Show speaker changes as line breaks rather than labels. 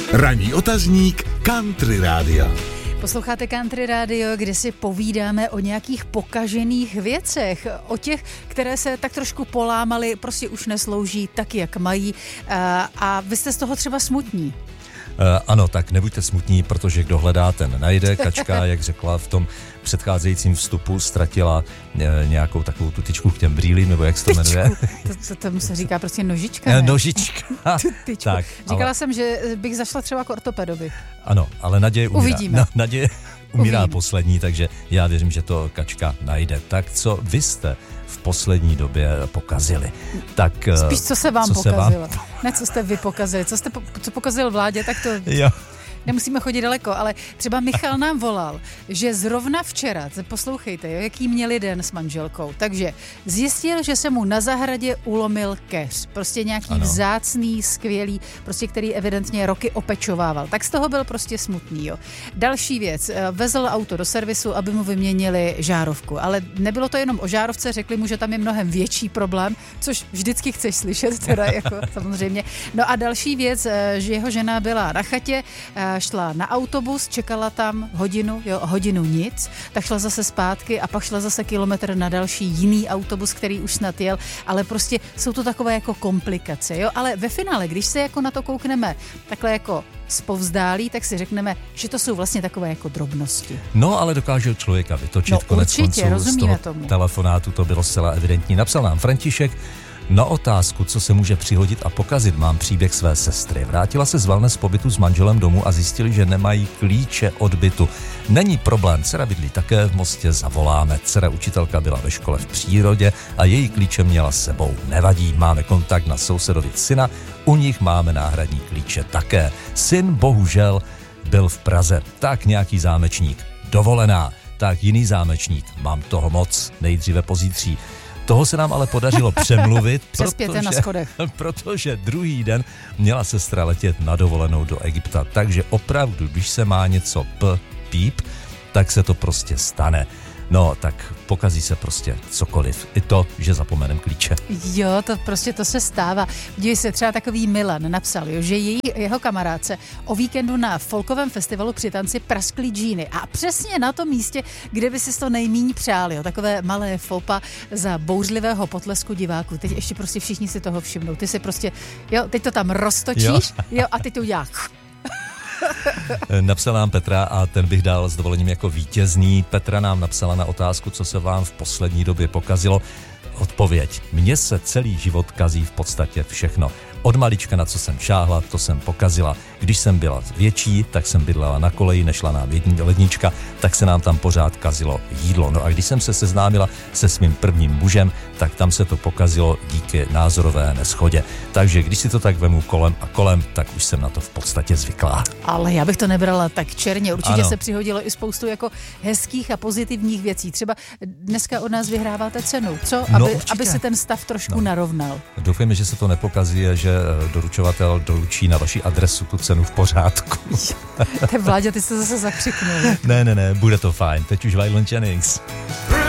Ranní otazník Country Rádia.
Posloucháte Country Radio, kde si povídáme o nějakých pokažených věcech, o těch, které se tak trošku polámaly, prostě už neslouží tak, jak mají a vy jste z toho třeba smutní.
Ano, tak nebuďte smutní, protože kdo hledá, ten najde. Kačka, jak řekla v tom předcházejícím vstupu, ztratila nějakou takovou tu tyčku k těm brýlím, nebo jak se to jmenuje?
Tomu se říká prostě nožička, ne?
Nožička.
Tak, říkala jsem, že bych zašla třeba k ortopedovi.
Ano, ale naděje umírá.
Uvidíme.
Naděje umírá poslední, takže já věřím, že to Kačka najde. Tak co vy jste v poslední době pokazili? Tak,
spíš, co se vám pokazilo. Ne, co jste vy pokazili. Co pokazil vládě, tak to...
Jo.
Nemusíme chodit daleko, ale třeba Michal nám volal, že zrovna včera, poslouchejte, jaký měli den s manželkou, takže zjistil, že se mu na zahradě ulomil keř. Prostě nějaký vzácný, skvělý, prostě který evidentně roky opečovával. Tak z toho byl prostě smutný, jo. Další věc, vezl auto do servisu, aby mu vyměnili žárovku, ale nebylo to jenom o žárovce, řekli mu, že tam je mnohem větší problém, což vždycky chceš slyšet, teda jako samozřejmě. No a další věc, že jeho žena byla na chatě, šla na autobus, čekala tam hodinu nic, tak šla zase zpátky a pak šla zase kilometr na další jiný autobus, který už snad jel, ale prostě jsou to takové jako komplikace, jo, ale ve finále, když se jako na to koukneme takhle jako zpovzdálí, tak si řekneme, že to jsou vlastně takové jako drobnosti.
No, ale dokáže člověka vytočit,
konec konců
z toho telefonátu to bylo zcela evidentní. Napsal nám František: na otázku, co se může přihodit a pokazit, mám příběh své sestry. Vrátila se z wellness pobytu s manželem domů a zjistili, že nemají klíče od bytu. Není problém, dcera bydlí také v Mostě, zavoláme. Dcera učitelka byla ve škole v přírodě a její klíče měla s sebou. Nevadí, máme kontakt na sousedovi syna, u nich máme náhradní klíče také. Syn bohužel byl v Praze, tak nějaký zámečník. Dovolená, tak jiný zámečník. Mám toho moc, nejdříve pozítří. Toho se nám ale podařilo přemluvit, protože druhý den měla sestra letět na dovolenou do Egypta. Takže opravdu, když se má něco píp, tak se to prostě stane. No, tak pokazí se prostě cokoliv. I to, že zapomenem klíče.
Jo, to se stává. Dívej se, třeba takový Milan napsal, jo, že jeho kamarádce o víkendu na folkovém festivalu při tanci praskly džíny. A přesně na tom místě, kde by si to nejmíň přál, jo, takové malé fopa za bouřlivého potlesku diváků. Teď ještě prostě všichni si toho všimnou. Ty si prostě, jo, teď to tam roztočíš, jo a teď to uděláš.
Napsal nám Petra a ten bych dal s dovolením jako vítězný. Petra nám napsala na otázku, co se vám v poslední době pokazilo. Odpověď: mně se celý život kazí v podstatě všechno. Od malička, na co jsem šáhla, to jsem pokazila. Když jsem byla větší, tak jsem bydlela na koleji, nešla nám lednička, tak se nám tam pořád kazilo jídlo. No a když jsem se seznámila se svým prvním mužem, tak tam se to pokazilo díky názorové neshodě. Takže když si to tak vemu kolem a kolem, tak už jsem na to v podstatě zvyklá.
Ale já bych to nebrala tak černě. Určitě se přihodilo i spoustu jako hezkých a pozitivních věcí. Třeba dneska od nás vyhráváte cenu, co? Aby se ten stav trošku narovnal.
Doufejme, že se to nepokazí a že doručovatel doručí na vaši adresu tu cenu v pořádku.
Vláďa, ty jsi zase zakřiknul.
Ne, bude to fajn. Teď už Waylon Jennings.